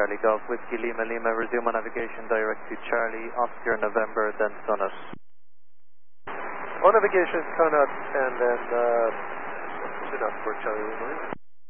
Charlie Golf, Whiskey Lima Lima, resume on navigation direct to Charlie, Oscar November, then Sonus. On navigation, Sonus, and then Sonus for Charlie Lima.